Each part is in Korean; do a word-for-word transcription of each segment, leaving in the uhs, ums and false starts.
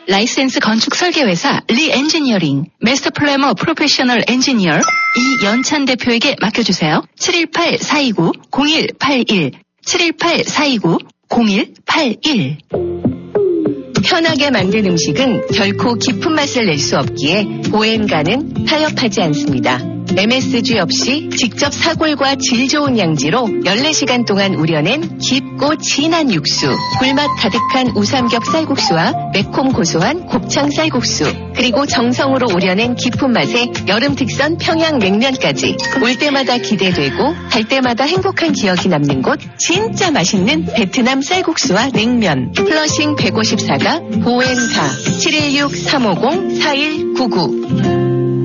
라이센스 건축 설계회사 리엔지니어링, 마스터 플래머 프로페셔널 엔지니어 이연찬 대표에게 맡겨주세요. 칠일팔 사이구 공일팔일 칠일팔 사이구 공일팔일. 편하게 만든 음식은 결코 깊은 맛을 낼 수 없기에 보엔가는 타협하지 않습니다. 엠에스지 없이 직접 사골과 질 좋은 양지로 열네 시간 동안 우려낸 깊고 진한 육수, 꿀맛 가득한 우삼겹 쌀국수와 매콤 고소한 곱창 쌀국수, 그리고 정성으로 우려낸 깊은 맛의 여름 특선 평양 냉면까지 올 때마다 기대되고 갈 때마다 행복한 기억이 남는 곳, 진짜 맛있는 베트남 쌀국수와 냉면. 플러싱 백오십사가 보엔가 칠일육 삼오공 사일구구.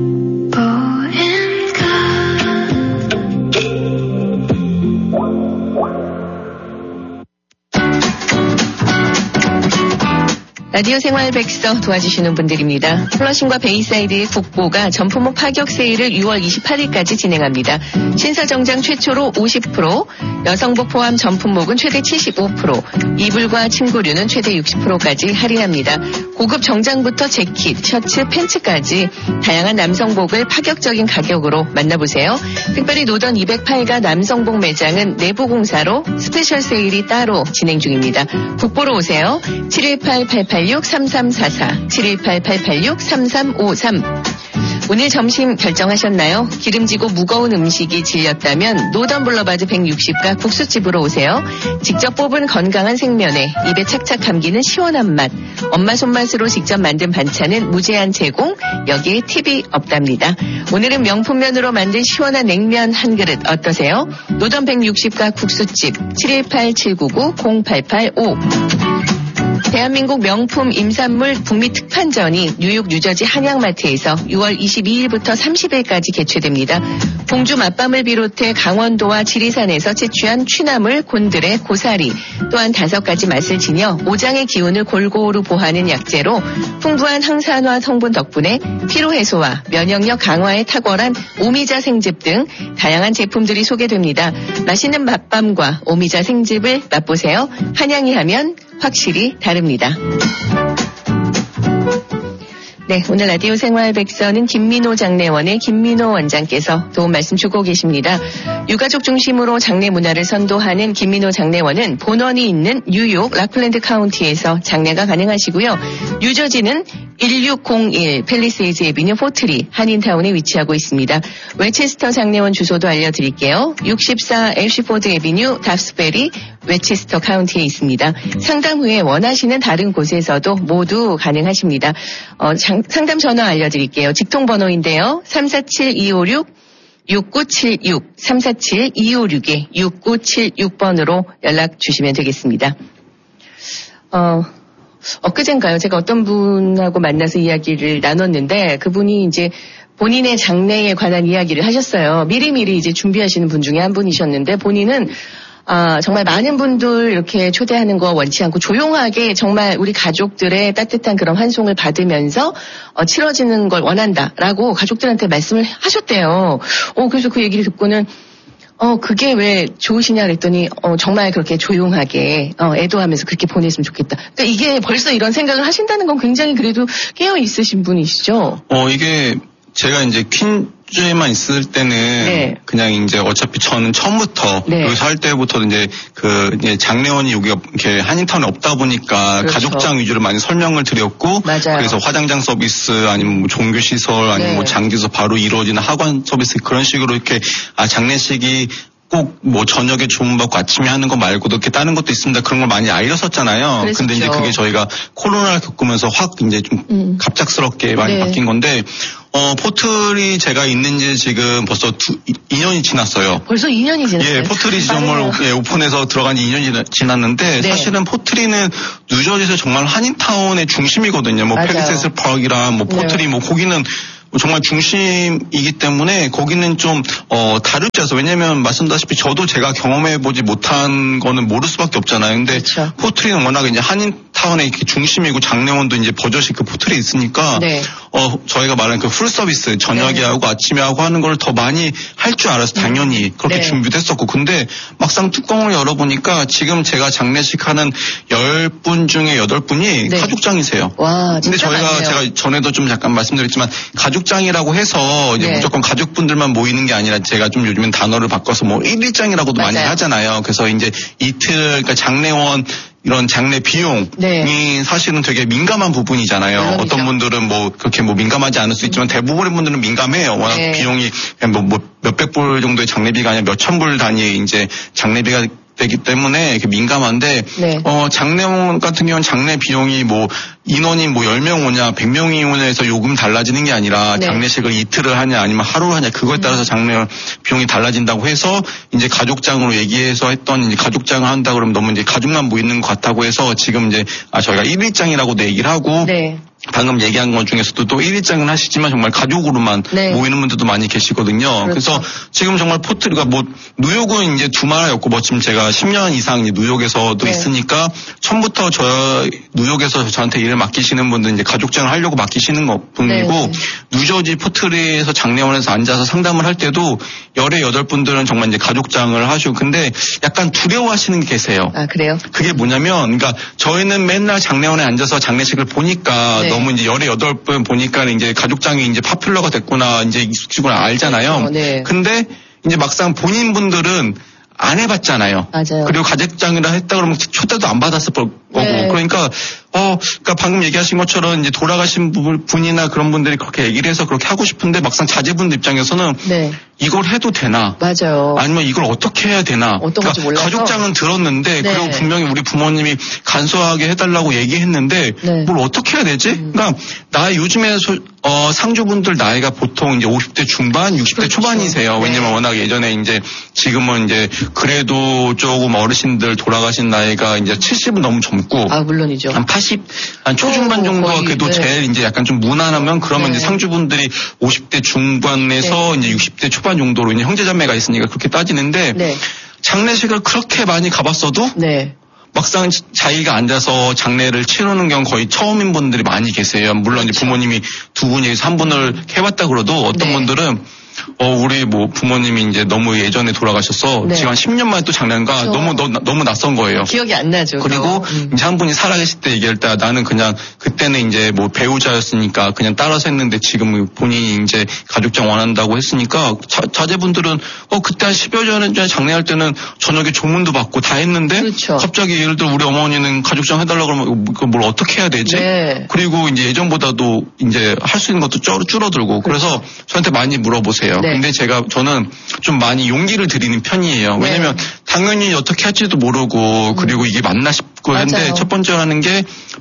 라디오 생활 백서 도와주시는 분들입니다. 플러싱과 베이사이드의 국보가 전품목 파격 세일을 유월 이십팔일까지 진행합니다. 신사정장 최초로 오십 퍼센트, 여성복 포함 전품목은 최대 칠십오 퍼센트, 이불과 침구류는 최대 육십 퍼센트까지 할인합니다. 고급 정장부터 재킷, 셔츠, 팬츠까지 다양한 남성복을 파격적인 가격으로 만나보세요. 특별히 노던 이백팔가 남성복 매장은 내부 공사로 스페셜 세일이 따로 진행 중입니다. 국보로 오세요. 칠일팔 팔팔육 삼삼사사 칠일팔 팔팔육 삼삼오삼. 오늘 점심 결정하셨나요? 기름지고 무거운 음식이 질렸다면 노던 블러바드 백육십가 국수집으로 오세요. 직접 뽑은 건강한 생면에 입에 착착 감기는 시원한 맛. 엄마 손맛으로 직접 만든 반찬은 무제한 제공. 여기에 팁이 없답니다. 오늘은 명품면으로 만든 시원한 냉면 한 그릇 어떠세요? 노던 백육십가 국수집 칠일팔 칠구구 공팔팔오. 대한민국 명품 임산물 북미 특판전이 뉴욕 뉴저지 한양마트에서 유월 이십이일부터 삼십일까지 개최됩니다. 공주 맛밤을 비롯해 강원도와 지리산에서 채취한 취나물, 곤드레, 고사리 또한 다섯 가지 맛을 지녀 오장의 기운을 골고루 보하는 약재로 풍부한 항산화 성분 덕분에 피로 해소와 면역력 강화에 탁월한 오미자 생즙 등 다양한 제품들이 소개됩니다. 맛있는 맛밤과 오미자 생즙을 맛보세요. 한양이 하면 확실히 다릅니다. 네, 오늘 라디오 생활 백서는 김민호 장례원의 김민호 원장께서 도움 말씀 주고 계십니다. 유가족 중심으로 장례 문화를 선도하는 김민호 장례원은 본원이 있는 뉴욕 라플랜드 카운티에서 장례가 가능하시고요. 뉴저지는 일육공일 팰리세이즈 애비뉴 포트리 한인타운에 위치하고 있습니다. 웨체스터 장례원 주소도 알려드릴게요. 육십사 엘시포드 애비뉴 답스베리 웨체스터 카운티에 있습니다. 상담 후에 원하시는 다른 곳에서도 모두 가능하십니다. 어, 장, 상담 전화 알려드릴게요. 직통번호인데요. 삼사칠 이오육 육구칠육 삼사칠 이오육 육구칠육 번으로 연락 주시면 되겠습니다. 어, 엊그젠가요? 제가 어떤 분하고 만나서 이야기를 나눴는데 그분이 이제 본인의 장래에 관한 이야기를 하셨어요. 미리미리 이제 준비하시는 분 중에 한 분이셨는데 본인은 아, 정말 많은 분들 이렇게 초대하는 거 원치 않고 조용하게 정말 우리 가족들의 따뜻한 그런 환송을 받으면서 어, 치러지는 걸 원한다라고 가족들한테 말씀을 하셨대요. 어, 그래서 그 얘기를 듣고는 어, 그게 왜 좋으시냐 그랬더니 어, 정말 그렇게 조용하게 어, 애도하면서 그렇게 보냈으면 좋겠다. 그러니까 이게 벌써 이런 생각을 하신다는 건 굉장히 그래도 깨어 있으신 분이시죠? 어, 이게 제가 이제 퀸즈에만 있을 때는 네. 그냥 이제 어차피 저는 처음부터 네. 여기서 할 때부터 이제 그 이제 장례원이 여기 이렇게 한인타운에 없다 보니까 그렇죠. 가족장 위주로 많이 설명을 드렸고 맞아요. 그래서 화장장 서비스 아니면 뭐 종교 시설 아니면 네. 뭐 장기에서 바로 이루어지는 학원 서비스 그런 식으로 이렇게 아 장례식이 꼭 뭐 저녁에 주문받고 아침에 하는 거 말고도 이렇게 다른 것도 있습니다. 그런 걸 많이 알렸었잖아요. 그랬었죠. 근데 이제 그게 저희가 코로나를 겪으면서 확 이제 좀 음. 갑작스럽게 많이 네. 바뀐 건데 어, 포틀이 제가 있는지 지금 벌써 두, 이 년이 지났어요. 벌써 이 년이 지났어요? 예, 포틀이 지점을 예, 오픈해서 들어간 지 이 년이 지났는데 네. 사실은 포틀이는 뉴저지에서 정말 한인타운의 중심이거든요. 뭐 팰리세이드 파크랑 뭐 포틀이 네. 뭐 거기는 정말 중심이기 때문에 거기는 좀 어, 다르지 않아서 왜냐면 말씀드렸다시피 저도 제가 경험해보지 못한 거는 모를 수밖에 없잖아요. 근데 그렇죠. 포트리는 워낙 이제 한인타운의 중심이고 장례원도 이제 버젓이 그 포트리에 있으니까 네. 어 저희가 말하는 그 풀 서비스 저녁에 네. 하고 아침에 하고 하는 걸 더 많이 할 줄 알아서 당연히 그렇게 네. 준비도 했었고 근데 막상 뚜껑을 열어보니까 지금 제가 장례식 하는 열 분 중에 여덟 분이 네. 가족장이세요. 와, 근데 진짜 저희가 많네요. 제가 전에도 좀 잠깐 말씀드렸지만 가족장이라고 해서 이제 네. 무조건 가족분들만 모이는 게 아니라 제가 좀 요즘엔 단어를 바꿔서 뭐 일일장이라고도 많이 맞아요. 하잖아요. 그래서 이제 이틀 그러니까 장례원 이런 장례 비용이 네. 사실은 되게 민감한 부분이잖아요. 물론이죠. 어떤 분들은 뭐 그렇게 뭐 민감하지 않을 수 있지만 대부분의 분들은 민감해요. 워낙 네. 비용이 그냥 뭐, 뭐 몇백 불 정도의 장례비가 아니라 몇천 불 단위의 이제 장례비가 되기 때문에 이렇게 민감한데 네. 어 장례원 같은 경우는 장례 비용이 뭐 인원이 뭐 열 명 오냐 백 명이 오냐에서 요금 달라지는 게 아니라 네. 장례식을 이틀을 하냐 아니면 하루를 하냐 그거에 따라서 장례 비용이 달라진다고 해서 이제 가족장으로 얘기해서 했던 이제 가족장을 한다 그러면 너무 이제 가족만 모이는 것 같다고 해서 지금 이제 아 저희가 일일장이라고도 얘기를 하고 네. 방금 얘기한 것 중에서도 또 일일장은 하시지만 정말 가족으로만 네. 모이는 분들도 많이 계시거든요. 그렇죠. 그래서 지금 정말 포트가 뭐 뉴욕은 이제 두말하였고 뭐 지금 제가 십 년 이상 이제 뉴욕에서도 네. 있으니까 처음부터 저 뉴욕에서 저한테 일을 맡기시는 분들 이제 가족장을 하려고 맡기시는 것 분이고 네. 뉴저지 포트리에서 장례원에서 앉아서 상담을 할 때도 열의 여덟 분들은 정말 이제 가족장을 하시고 근데 약간 두려워하시는 게 계세요. 아, 그래요? 그게 뭐냐면, 그러니까 저희는 맨날 장례원에 앉아서 장례식을 보니까 네. 너무 이제 열의 여덟 분 보니까 이제 가족장이 이제 파퓰러가 됐구나, 이제 익숙지구나 알잖아요. 그렇죠. 네. 근데 이제 막상 본인 분들은 안 해봤잖아요. 맞아요. 그리고 가족장이라 했다 그러면 초대도 안 받았을 거고. 네. 그러니까, 어, 그러니까 방금 얘기하신 것처럼 이제 돌아가신 분이나 그런 분들이 그렇게 얘기를 해서 그렇게 하고 싶은데 막상 자제분들 입장에서는 네. 이걸 해도 되나? 맞아요. 아니면 이걸 어떻게 해야 되나? 어떤 건지 몰라서. 가족장은 들었는데 네. 그리고 분명히 우리 부모님이 간소하게 해달라고 얘기했는데 네. 뭘 어떻게 해야 되지? 음. 그러니까 나 요즘에 소, 어, 상주분들 나이가 보통 이제 오십 대 중반, 육십 대 그렇죠. 초반이세요. 네. 왜냐면 워낙 예전에 이제 지금은 이제 그래도 조금 어르신들 돌아가신 나이가 이제 칠십은 너무 젊고 아, 물론이죠. 한 팔십, 한 초중반 어, 정도가 거의, 그래도 네. 제일 이제 약간 좀 무난하면 그러면 네. 이제 상주분들이 오십 대 중반에서 네. 이제 육십 대 초반 정도로 이제 형제자매가 있으니까 그렇게 따지는데 네. 장례식을 그렇게 많이 가봤어도 네. 막상 자기가 앉아서 장례를 치르는 경우 거의 처음인 분들이 많이 계세요. 물론 이제 그렇죠. 부모님이 두 분이 한 분을 해봤다 그래도 어떤 네. 분들은 어, 우리 뭐 부모님이 이제 너무 예전에 돌아가셔서 네. 지금 한 십 년 만에 또 장례가 그렇죠. 너무, 너, 너무 낯선 거예요. 기억이 안 나죠. 그리고 음. 이제 한 분이 살아계실 때 얘기할 때 나는 그냥 그때는 이제 뭐 배우자였으니까 그냥 따라서 했는데 지금 본인이 이제 가족장 원한다고 했으니까 자, 자제분들은 어 그때 한 십여 년 전에 장례할 때는 저녁에 조문도 받고 다 했는데 그렇죠. 갑자기 예를 들어 우리 어머니는 가족장 해달라고 그러면 이거 뭘 어떻게 해야 되지? 네. 그리고 이제 예전보다도 이제 할 수 있는 것도 줄- 줄어들고 그래서 저한테 많이 물어보세요. 네. 근데 제가 저는 좀 많이 용기를 드리는 편이에요. 네. 왜냐면 당연히 어떻게 할지도 모르고 그리고 이게 맞나 싶고 맞아요. 했는데 첫 번째 하는 게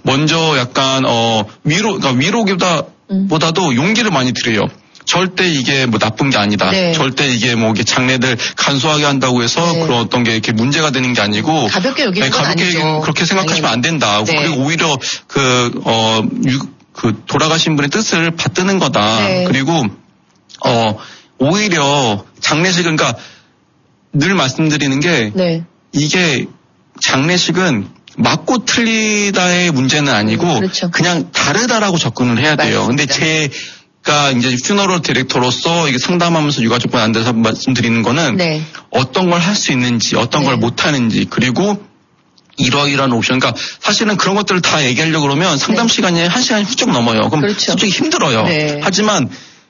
먼저 약간 어 위로 그러니까 위로보다 음. 보다도 용기를 많이 드려요. 절대 이게 뭐 나쁜 게 아니다. 네. 절대 이게 뭐 이게 장례들 간소하게 한다고 해서 네. 그런 어떤 게 이렇게 문제가 되는 게 아니고 가볍게 여기는 건 가볍게 아니죠. 그렇게 생각하시면 안 된다. 네. 그리고 오히려 그어 그 돌아가신 분의 뜻을 받드는 거다. 네. 그리고 어 오히려 장례식은 그러니까 늘 말씀드리는 게 네. 이게 장례식은 맞고 틀리다의 문제는 아니고 음, 그렇죠. 그냥 다르다라고 접근을 해야 돼요. 맞습니다. 근데 제가 이제 퓨너럴 디렉터로서 이게 상담하면서 유가족분 안 돼서 말씀드리는 거는 네. 어떤 걸 할 수 있는지 어떤 네. 걸 못 하는지 그리고 이러이러한 옵션. 그러니까 사실은 그런 것들을 다 얘기하려고 그러면 상담 네. 시간이 한 시간이 훌쩍 넘어요. 그럼 그렇죠. 솔직히 힘들어요. 네. 하지만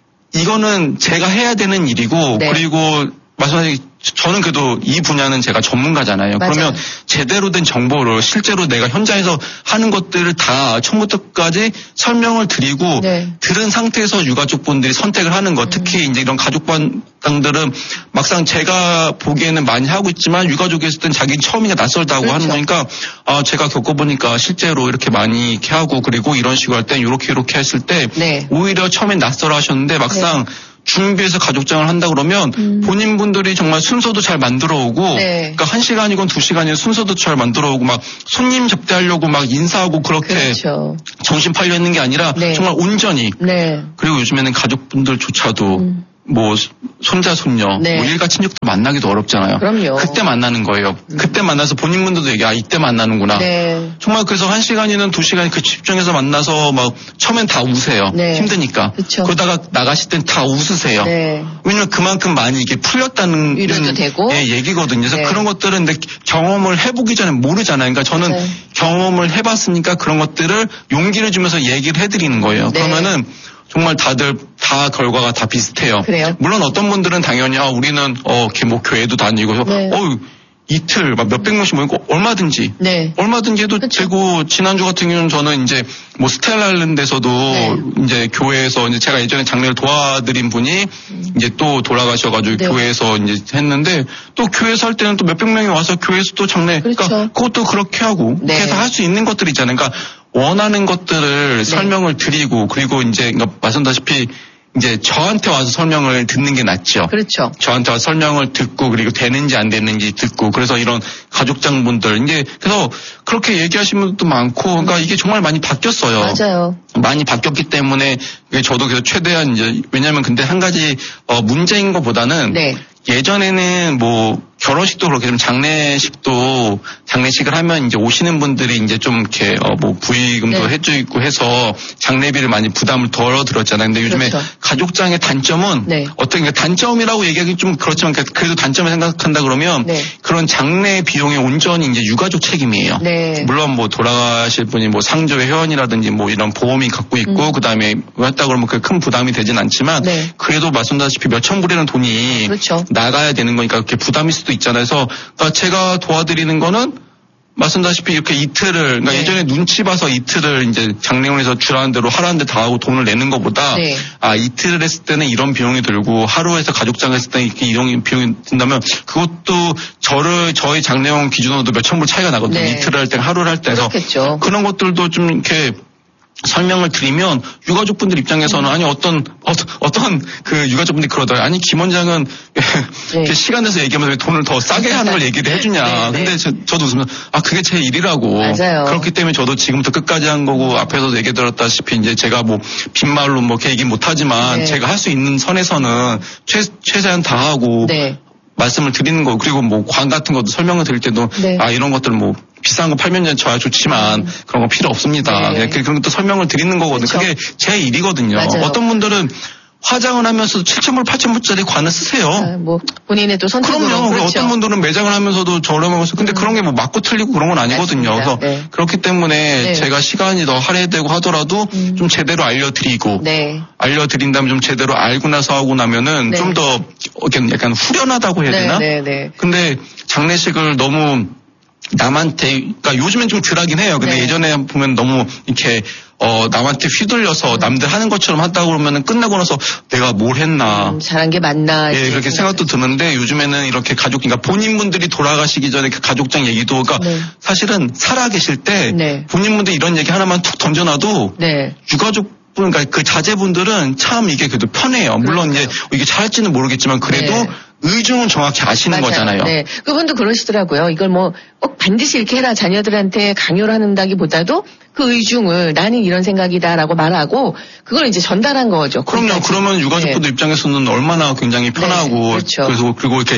이거는 제가 해야 되는 일이고 네. 그리고 말씀하신 저는 그래도 이 분야는 제가 전문가잖아요. 맞아요. 그러면 제대로 된 정보를 실제로 내가 현장에서 하는 것들을 다 처음부터까지 설명을 드리고 네. 들은 상태에서 유가족 분들이 선택을 하는 것. 특히 이제 이런 가족관들은 막상 제가 보기에는 많이 하고 있지만 유가족이 있을 땐 자기 처음이니까 낯설다고 그렇죠. 하는 거니까 아 제가 겪어보니까 실제로 이렇게 많이 이렇게 하고 그리고 이런 식으로 할 땐 이렇게 이렇게 했을 때 네. 오히려 처음엔 낯설어 하셨는데 막상 준비해서 가족장을 한다 그러면 음. 본인 분들이 정말 순서도 잘 만들어 오고 네. 그러니까 한 시간이건 두 시간이건 순서도 잘 만들어 오고 막 손님 접대하려고 막 인사하고 그렇게 그렇죠. 정신 팔려 있는 게 아니라 네. 정말 온전히 네. 그리고 요즘에는 가족분들조차도 음. 뭐 손자 손녀 네. 뭐 일가 친척들 만나기도 어렵잖아요. 그럼요. 그때 만나는 거예요. 음. 그때 만나서 본인분들도 얘기 아 이때 만나는구나. 네. 정말 그래서 한 시간이든 두 시간 그 집중해서 만나서 막 처음엔 다 우세요. 네. 힘드니까. 그쵸. 그러다가 나가실 땐 다 웃으세요. 네. 왜냐면 그만큼 많이 이게 풀렸다는 위로도 되고. 예, 얘기거든요. 그래서 네. 그런 것들은 근데 경험을 해보기 전에 모르잖아요. 그러니까 저는 네. 경험을 해봤으니까 그런 것들을 용기를 주면서 얘기를 해드리는 거예요. 네. 그러면은 정말 다들 다 결과가 다 비슷해요. 그래요? 물론 어떤 분들은 당연히 아 우리는 어 이렇게 뭐 교회도 다니고 네. 어 이틀 막 몇백 명씩 모이고 얼마든지 네. 얼마든지 해도 그쵸. 되고 지난주 같은 경우는 저는 이제 뭐 스텔라일랜드에서도 네. 이제 교회에서 이제 제가 예전에 장례를 도와드린 분이 음. 이제 또 돌아가셔가지고 네. 교회에서 이제 했는데 또 교회에서 할 때는 또 몇백 명이 와서 교회에서 또 장례 그렇죠. 그러니까 그것도 그렇게 하고 네. 그래서 할 수 있는 것들이 있잖아요. 그러니까 원하는 것들을 네. 설명을 드리고 그리고 이제 그러니까 말씀다시피 이제 저한테 와서 설명을 듣는 게 낫죠. 그렇죠. 저한테 와서 설명을 듣고 그리고 되는지 안 되는지 듣고 그래서 이런 가족장분들 이제 그래서 그렇게 얘기하시는 분도 많고 그러니까 이게 정말 많이 바뀌었어요. 맞아요. 많이 바뀌었기 때문에 저도 그래서 최대한 이제 왜냐하면 근데 한 가지 어 문제인 것보다는 네. 예전에는 뭐 결혼식도 그렇게 좀 장례식도 장례식을 하면 이제 오시는 분들이 이제 좀 이렇게 어 뭐 부의금도 네. 해주고 해서 장례비를 많이 부담을 덜어 들었잖아요. 근데 요즘에 그렇죠. 가족장의 단점은 네. 어떤 게 단점이라고 얘기하기 좀 그렇지만 그래도 단점을 생각한다 그러면 네. 그런 장례 비용의 온전히 이제 유가족 책임이에요. 네. 물론 뭐 돌아가실 분이 뭐 상조의 회원이라든지 뭐 이런 보험이 갖고 있고 음. 그다음에 했다 그러면 그 큰 부담이 되진 않지만 네. 그래도 말씀드렸다시피 몇천 불이라는 돈이 그렇죠. 나가야 되는 거니까 그렇게 부담일 수도 있잖아요. 그래서 그러니까 제가 도와드리는 거는 말씀드렸다시피 이렇게 이틀을 그러니까 네. 예전에 눈치 봐서 이틀을 이제 장례원에서 주라는 대로 하라는 데 다 하고 돈을 내는 것보다 네. 아 이틀을 했을 때는 이런 비용이 들고 하루에서 가족장을 했을 때는 이렇게 이런 비용이 든다면 그것도 저를 저희 장례원 기준으로도 몇천 불 차이가 나거든요. 네. 이틀을 할 때 하루를 할 때서 그렇겠죠. 그런 것들도 좀 이렇게 설명을 드리면 유가족분들 입장에서는 아니 어떤 어떤, 어떤 그 유가족분들이 그러더라고요. 아니 김 원장은 이렇게 시간 내서 얘기하면서 왜 돈을 더 싸게 하는 걸 얘기를 해주냐. 네, 네. 근데 저, 저도 웃으면서 아 그게 제 일이라고. 맞아요. 그렇기 때문에 저도 지금부터 끝까지 한 거고 앞에서도 얘기 들었다시피 이제 제가 뭐 빈말로 뭐 이렇게 얘기 못하지만 네. 제가 할 수 있는 선에서는 최, 최대한 다 하고 네. 말씀을 드리는 거 그리고 뭐 관 같은 것도 설명을 드릴 때도 네. 아 이런 것들 뭐 비싼 거 팔면 저야 좋지만 음. 그런 거 필요 없습니다. 네. 그냥 그런 것도 설명을 드리는 거거든요. 그렇죠. 그게 제 일이거든요. 맞아요. 어떤 분들은 화장을 하면서도 칠천 불, 팔천 불짜리 관을 쓰세요. 아, 뭐 본인의 또 선택으로 그럼요. 그렇죠. 어떤 분들은 매장을 하면서도 저렴하면서 근데 음. 그런 게 뭐 맞고 틀리고 그런 건 아니거든요. 맞습니다. 그래서 네. 그렇기 때문에 네. 제가 시간이 더 할애되고 하더라도 음. 좀 제대로 알려드리고 네. 알려드린 다음에 좀 제대로 알고 나서 하고 나면은 네. 좀 더 약간 후련하다고 해야 네, 되나? 네, 네. 근데 장례식을 너무 남한테 그러니까 요즘엔 좀 덜하긴 해요. 근데 네. 예전에 보면 너무 이렇게 어 남한테 휘둘려서 남들 하는 것처럼 한다고 그러면은 끝나고 나서 내가 뭘 했나. 음, 잘한 게 맞나. 예, 이렇게 그렇게 생각도 드는데 요즘에는 이렇게 가족, 그러니까 본인분들이 돌아가시기 전에 그 가족장 얘기도, 그러니까 네. 사실은 살아계실 때 네. 본인분들 이런 얘기 하나만 툭 던져놔도 네. 유가족 분, 그러니까 그 자제분들은 참 이게 그래도 편해요. 물론 그러니까요. 이제 이게 잘할지는 모르겠지만 그래도 네. 의중은 정확히 아시는 맞아요. 거잖아요. 네. 그분도 그러시더라고요. 이걸 뭐 꼭 반드시 이렇게 해라 자녀들한테 강요를 한다기보다도 그 의중을 나는 이런 생각이다라고 말하고 그걸 이제 전달한 거죠. 그럼요. 거기까지. 그러면 유가족분들 네. 입장에서는 얼마나 굉장히 편하고 네, 그렇죠. 그래서 그리고 이렇게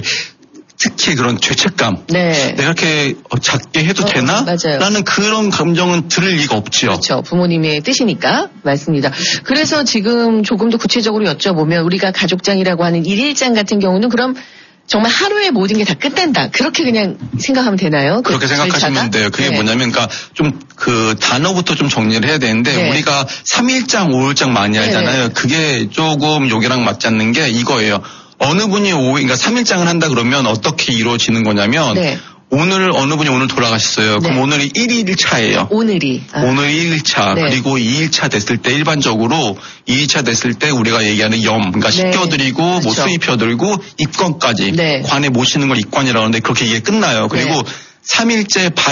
특히 그런 죄책감. 네. 내가 이렇게 작게 해도 어, 되나? 맞아요. 라는 그런 감정은 들을 리가 없죠. 그렇죠. 부모님의 뜻이니까. 맞습니다. 그래서 지금 조금 더 구체적으로 여쭤보면 우리가 가족장이라고 하는 일일장 같은 경우는 그럼 정말 하루에 모든 게 다 끝난다. 그렇게 그냥 생각하면 되나요? 그 그렇게 생각하시면 절차가? 돼요. 그게 네. 뭐냐면, 그러니까 좀 그 단어부터 좀 정리를 해야 되는데, 네. 우리가 삼일장, 오일장 많이 네. 하잖아요. 그게 조금 여기랑 맞지 않는 게 이거예요. 어느 분이 오, 그러니까 삼일장을 한다 그러면 어떻게 이루어지는 거냐면, 네. 오늘 어느 분이 오늘 돌아가셨어요. 그럼 네. 오늘이 일일차예요. 오늘이. 아. 오늘 일일차 네. 그리고 이일차 됐을 때 일반적으로 이일차 됐을 때 우리가 얘기하는 염 그러니까 네. 식겨드리고 뭐 그렇죠. 수입혀들고 입건까지 네. 관에 모시는 걸 입관이라고 하는데 그렇게 이게 끝나요. 그리고 네. 삼일째 발인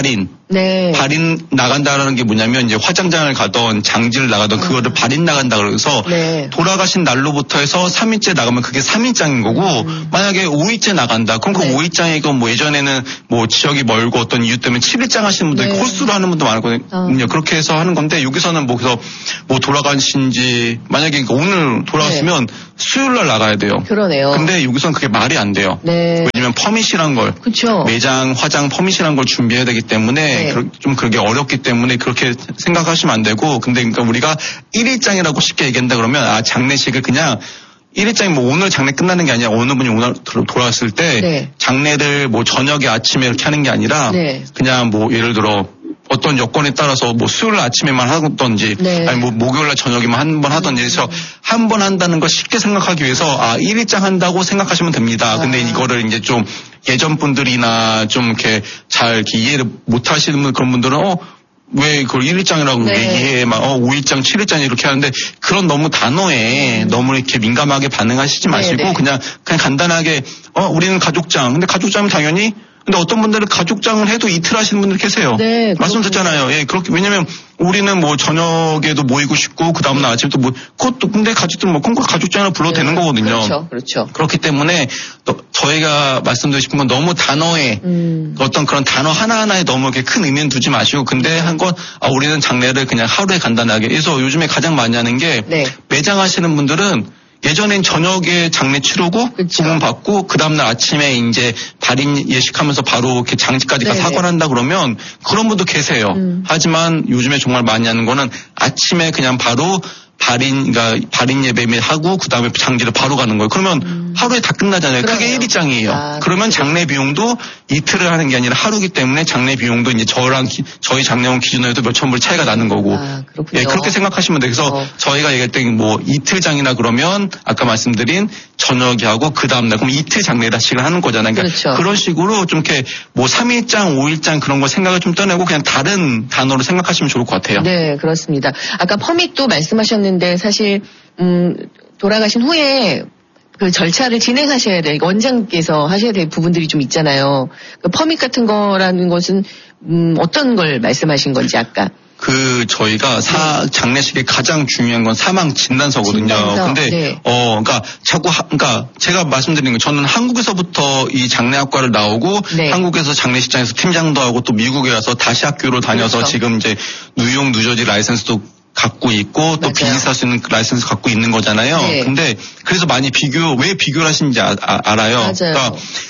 네. 발인 나간다라는 게 뭐냐면 이제 화장장을 가던 장지를 나가던 그거를 발인 나간다 그래서 네. 돌아가신 날로부터 해서 삼 일째 나가면 그게 삼 일장인 거고 음. 만약에 오 일째 나간다. 그럼 네. 그 오 일장이고 뭐 예전에는 뭐 지역이 멀고 어떤 이유 때문에 칠 일장 하시는 분들 네. 홀수로 하는 분도 많거든요. 어. 그렇게 해서 하는 건데 여기서는 뭐 그래서 뭐 돌아가신지 만약에 오늘 돌아가시면 네. 수요일 날 나가야 돼요. 그러네요. 근데 여기서는 그게 말이 안 돼요. 네. 왜냐면 퍼밋이란 걸 그쵸. 매장 화장 퍼밋이란 걸 준비해야 되기 때문에 네. 좀 그게 어렵기 때문에 그렇게 생각하시면 안 되고 근데 그러니까 우리가 일 일장이라고 쉽게 얘기한다 그러면 아 장례식을 그냥 일 일장이 뭐 오늘 장례 끝나는 게 아니라 어느 분이 오늘 돌아왔을 때 네. 장례를 뭐 저녁에 아침에 이렇게 하는 게 아니라 네. 그냥 뭐 예를 들어 어떤 여건에 따라서 뭐 수요일 아침에만 하던지 네. 아니 뭐 목요일 날 저녁에만 한 번 하던지 해서 한 번 한다는 걸 쉽게 생각하기 위해서 아 일 일장 한다고 생각하시면 됩니다. 아. 근데 이거를 이제 좀 예전 분들이나 좀 이렇게 잘 이렇게 이해를 못 하시는 그런 분들은 어 왜 그걸 일 일장이라고 네. 얘기해 막 어 오 일장 칠 일장 이렇게 하는데 그런 너무 단어에 음. 너무 이렇게 민감하게 반응하시지 마시고 네, 네. 그냥 그냥 간단하게 어 우리는 가족장 근데 가족장은 당연히 근데 어떤 분들은 가족장을 해도 이틀 하시는 분들 계세요. 네, 말씀드렸잖아요. 예, 그렇게 왜냐면 우리는 뭐 저녁에도 모이고 싶고 그 다음날 아침에도 뭐 그것도 근데 가족들 뭐 콩콩 가족장을 불러도 네, 되는 거거든요. 그렇죠, 그렇죠. 그렇기 때문에 또 저희가 말씀드리고 싶은 건 너무 단어에 음. 어떤 그런 단어 하나 하나에 너무 이렇게 큰 의미는 두지 마시고 근데 한 건 아, 우리는 장례를 그냥 하루에 간단하게. 그래서 요즘에 가장 많이 하는 게 네. 매장 하시는 분들은. 예전엔 저녁에 장례 치르고 부문 받고 그 다음날 아침에 이제 발인 예식하면서 바로 이렇게 장지까지 가서 사관한다 그러면 그런 분도 계세요. 음. 하지만 요즘에 정말 많이 하는 거는 아침에 그냥 바로 발인, 그러니까 발인 예배 하고 그 다음에 장지를 바로 가는 거예요. 그러면 음. 하루에 다 끝나잖아요. 그러네요. 크게 일 일장이에요. 아, 그러면 그렇죠. 장례 비용도 이틀을 하는 게 아니라 하루기 때문에 장례 비용도 이제 저랑 기, 저희 장례원 기준으로 해도 몇천 불 차이가 나는 거고. 아, 그렇군요. 예, 그렇게 생각하시면 돼요. 그래서 어. 저희가 얘기할 때 뭐 이틀장이나 그러면 아까 말씀드린 저녁에 하고 그 다음날 그럼 이틀 장례다식을 하는 거잖아요. 그러니까 그렇죠. 그런 식으로 좀 이렇게 뭐 삼 일장, 오 일장 그런 거 생각을 좀 떠내고 그냥 다른 단어로 생각하시면 좋을 것 같아요. 네, 그렇습니다. 아까 퍼밋도 말씀하셨는데 사실 음, 돌아가신 후에 그 절차를 진행하셔야 될 원장께서 하셔야 될 부분들이 좀 있잖아요. 그 퍼밋 같은 거라는 것은 음, 어떤 걸 말씀하신 건지 아까. 그 저희가 사 장례식의 가장 중요한 건 사망 진단서거든요. 진단서. 근데 네. 어 그러니까 자꾸 하, 그러니까 제가 말씀드린 거 저는 한국에서부터 이 장례학과를 나오고 네. 한국에서 장례식장에서 팀장도 하고 또 미국에 가서 다시 학교로 다녀서 그렇죠. 지금 이제 뉴욕 뉴저지 라이센스도 갖고 있고 또 비즈니스 할 수 있는 라이센스 갖고 있는 거잖아요. 네. 근데 그래서 많이 비교 왜 비교를 하시는지 아, 아, 알아요. 맞아요. 그러니까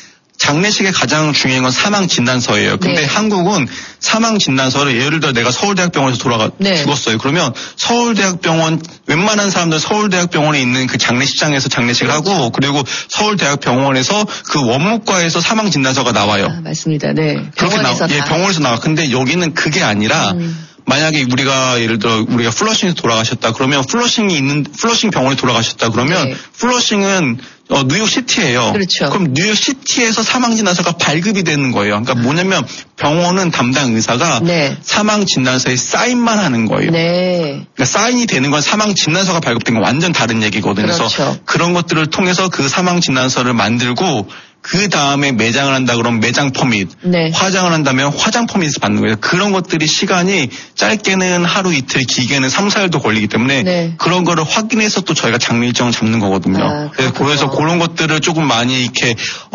장례식의 가장 중요한 건 사망 진단서예요. 근데 네. 한국은 사망 진단서를 예를 들어 내가 서울대학병원에서 돌아가 네. 죽었어요. 그러면 서울대학병원 웬만한 사람들 서울대학병원에 있는 그 장례식장에서 장례식을 그렇죠. 하고 그리고 서울대학병원에서 그 원무과에서 사망 진단서가 나와요. 아, 맞습니다. 네. 그렇게 나와. 예, 병원에서 나와. 근데 여기는 그게 아니라 음. 만약에 우리가 예를 들어 우리가 플러싱에서 돌아가셨다 그러면 플러싱이 있는 플러싱 병원에 돌아가셨다 그러면 네. 플러싱은 어, 뉴욕 시티예요. 그렇죠. 그럼 뉴욕 시티에서 사망 진단서가 발급이 되는 거예요. 그러니까 뭐냐면 병원은 담당 의사가 네. 사망 진단서에 사인만 하는 거예요. 네. 그러니까 사인이 되는 건 사망 진단서가 발급된 건 완전 다른 얘기거든요. 그렇죠. 그래서 그런 것들을 통해서 그 사망 진단서를 만들고 그 다음에 매장을 한다 그러면 매장 퍼밋, 네. 화장을 한다면 화장 퍼밋을 받는 거예요. 그런 것들이 시간이 짧게는 하루 이틀, 길게는 삼, 사일도 걸리기 때문에 네. 그런 거를 확인해서 또 저희가 장례 일정을 잡는 거거든요. 아, 그래서, 그래서 그런 것들을 조금 많이 이렇게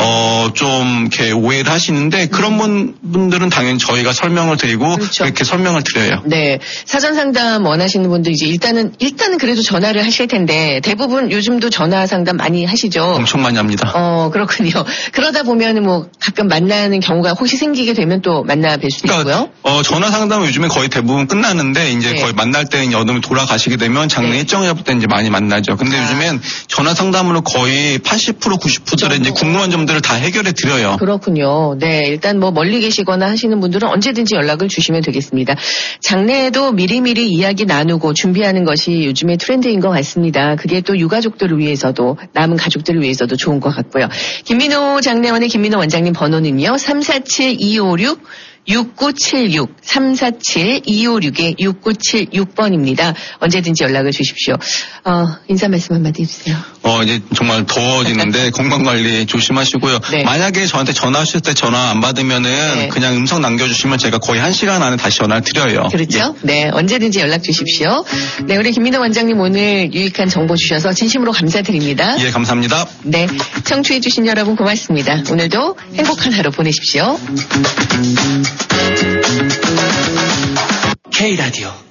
어 좀 이렇게 오해를 하시는데 그런 분, 분들은 당연히 저희가 설명을 드리고 그렇죠. 그렇게 설명을 드려요. 네, 사전 상담 원하시는 분들 이제 일단은 일단은 그래도 전화를 하실 텐데 대부분 요즘도 전화 상담 많이 하시죠. 엄청 많이 합니다. 어 그렇군요. 그러다 보면 뭐 가끔 만나는 경우가 혹시 생기게 되면 또 만나 뵐 수도 그러니까, 있고요. 어, 전화 상담은 요즘에 거의 대부분 끝나는데 이제 네. 거의 만날 때는 여름에 돌아가시게 되면 장례 네. 일정 잡을 때 이제 많이 만나죠. 근데 아. 요즘엔 전화 상담으로 거의 팔십 퍼센트 구십 퍼센트의 이제 궁금한 점들을 다 해결해 드려요. 그렇군요. 네, 일단 뭐 멀리 계시거나 하시는 분들은 언제든지 연락을 주시면 되겠습니다. 장례에도 미리미리 이야기 나누고 준비하는 것이 요즘의 트렌드인 것 같습니다. 그게 또 유가족들을 위해서도 남은 가족들을 위해서도 좋은 것 같고요. 김민호 장례원의 김민호 원장님 번호는요. 삼사칠 이오육 육구칠육 삼사칠 이오육 육구칠육 번입니다. 언제든지 연락을 주십시오. 어, 인사 말씀 한마디 해주세요. 어, 이제 정말 더워지는데 건강관리 조심하시고요. 네. 만약에 저한테 전화하실 때 전화 안 받으면은 네. 그냥 음성 남겨주시면 제가 거의 한 시간 안에 다시 전화를 드려요. 그렇죠? 예. 네, 언제든지 연락 주십시오. 네, 우리 김민호 원장님 오늘 유익한 정보 주셔서 진심으로 감사드립니다. 예, 감사합니다. 네, 청취해주신 여러분 고맙습니다. 오늘도 행복한 하루 보내십시오. K라디오